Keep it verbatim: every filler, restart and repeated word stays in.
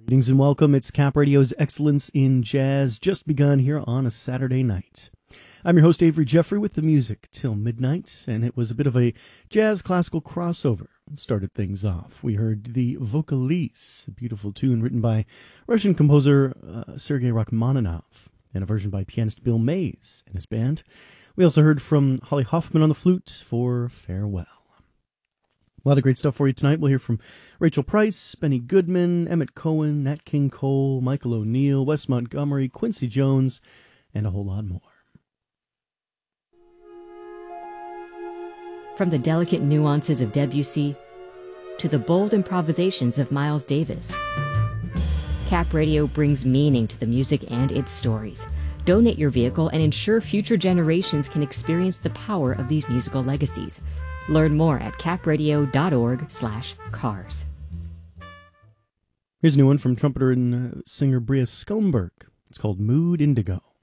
Greetings and welcome. It's Cap Radio's Excellence in Jazz, just begun here on a Saturday night. I'm your host, Avery Jeffrey, with the music till midnight, and it was a bit of a jazz-classical crossover. Started things off. We heard the Vocalise, a beautiful tune written by Russian composer uh, Sergei Rachmaninoff, and a version by pianist Bill Mays and his band. We also heard from Holly Hoffman on the flute for Farewell. A lot of great stuff for you tonight. We'll hear from Rachel Price, Benny Goodman, Emmett Cohen, Nat King Cole, Michael O'Neill, Wes Montgomery, Quincy Jones, and a whole lot more. From the delicate nuances of Debussy to the bold improvisations of Miles Davis, Cap Radio brings meaning to the music and its stories. Donate your vehicle and ensure future generations can experience the power of these musical legacies. Learn more at capradio.org slash cars. Here's a new one from trumpeter and uh, singer Bria Skomberg. It's called Mood Indigo.